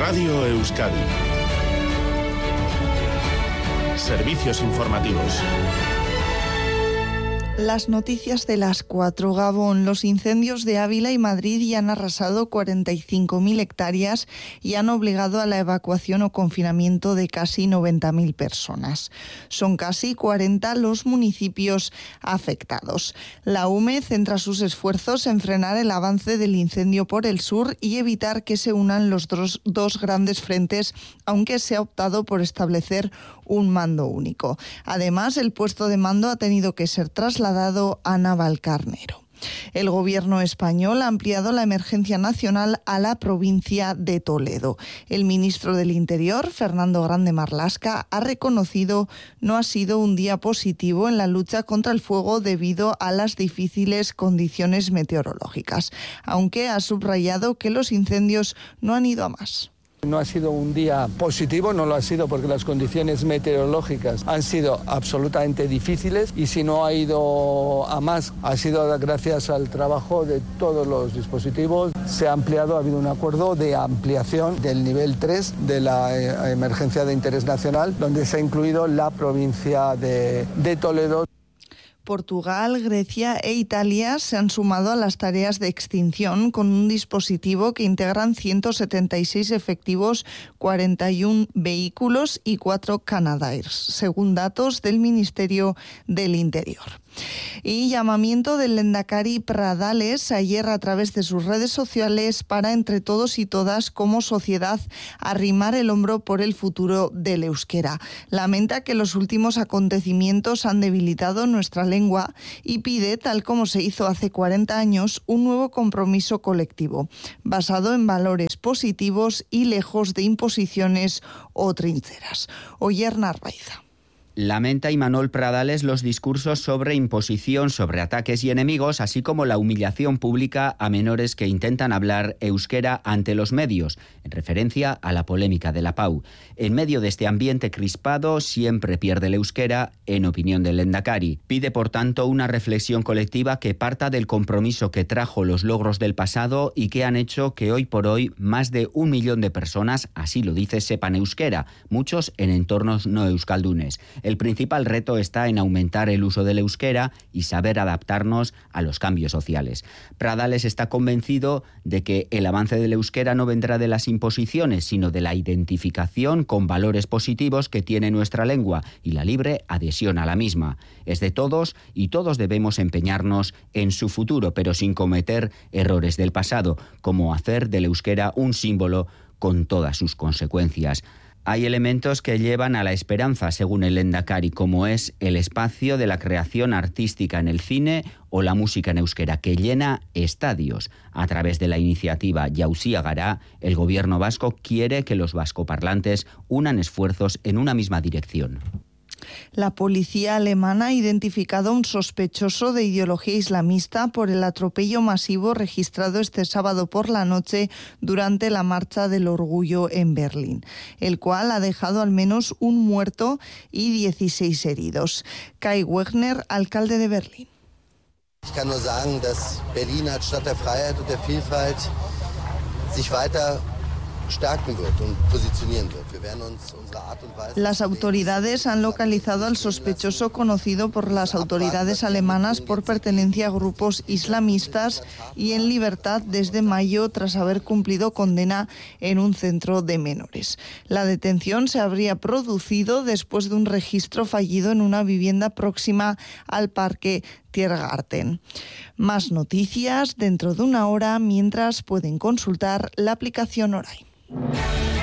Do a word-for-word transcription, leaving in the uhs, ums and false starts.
Radio Euskadi. Servicios informativos. Las noticias de las cuatro. Gabón. Los incendios de Ávila y Madrid ya han arrasado cuarenta y cinco mil hectáreas y han obligado a la evacuación o confinamiento de casi noventa mil personas. Son casi cuarenta los municipios afectados. La U M E centra sus esfuerzos en frenar el avance del incendio por el sur y evitar que se unan los dos, dos grandes frentes, aunque se ha optado por establecer un mando único. Además, el puesto de mando ha tenido que ser trasladado a Navalcarnero. El gobierno español ha ampliado la emergencia nacional a la provincia de Toledo. El ministro del Interior, Fernando Grande Marlaska, ha reconocido no ha sido un día positivo en la lucha contra el fuego debido a las difíciles condiciones meteorológicas, aunque ha subrayado que los incendios no han ido a más. No ha sido un día positivo, no lo ha sido porque las condiciones meteorológicas han sido absolutamente difíciles y si no ha ido a más ha sido gracias al trabajo de todos los dispositivos. Se ha ampliado, ha habido un acuerdo de ampliación del nivel tres de la emergencia de interés nacional, donde se ha incluido la provincia de, de Toledo. Portugal, Grecia e Italia se han sumado a las tareas de extinción con un dispositivo que integran ciento setenta y seis efectivos, cuarenta y uno vehículos y cuatro Canadairs, según datos del Ministerio del Interior. Y llamamiento del Lehendakari Pradales ayer a través de sus redes sociales para entre todos y todas como sociedad arrimar el hombro por el futuro del euskera. Lamenta que los últimos acontecimientos han debilitado nuestra lengua y pide, tal como se hizo hace cuarenta años, un nuevo compromiso colectivo, basado en valores positivos y lejos de imposiciones o trincheras. Oyer Narvaiza. Lamenta Imanol Pradales los discursos sobre imposición, sobre ataques y enemigos, así como la humillación pública a menores que intentan hablar euskera ante los medios, en referencia a la polémica de la Pau. En medio de este ambiente crispado, siempre pierde el euskera, en opinión del Lehendakari. Pide, por tanto, una reflexión colectiva que parta del compromiso que trajo los logros del pasado y que han hecho que hoy por hoy más de un millón de personas, así lo dice, sepan euskera, muchos en entornos no euskaldunes. El principal reto está en aumentar el uso del euskera y saber adaptarnos a los cambios sociales. Pradales está convencido de que el avance del euskera no vendrá de las imposiciones, sino de la identificación con valores positivos que tiene nuestra lengua y la libre adhesión a la misma. Es de todos y todos debemos empeñarnos en su futuro, pero sin cometer errores del pasado, como hacer del euskera un símbolo con todas sus consecuencias. Hay elementos que llevan a la esperanza, según el Lehendakari, como es el espacio de la creación artística en el cine o la música en euskera, que llena estadios. A través de la iniciativa Jauzi Gara, el gobierno vasco quiere que los vascoparlantes unan esfuerzos en una misma dirección. La policía alemana ha identificado a un sospechoso de ideología islamista por el atropello masivo registrado este sábado por la noche durante la Marcha del Orgullo en Berlín, el cual ha dejado al menos un muerto y dieciséis heridos. Kai Wegner, alcalde de Berlín. Ich kann nur sagen, dass Berlin als Stadt der Freiheit und der Vielfalt sich weiter stärken wird und positionieren wird. Wir werden uns unsere Art und Weise. Las autoridades han localizado al sospechoso conocido por las autoridades alemanas por pertenencia a grupos islamistas y en libertad desde mayo tras haber cumplido condena en un centro de menores. La detención se habría producido después de un registro fallido en una vivienda próxima al parque Tiergarten. Más noticias dentro de una hora, mientras pueden consultar la aplicación Oray.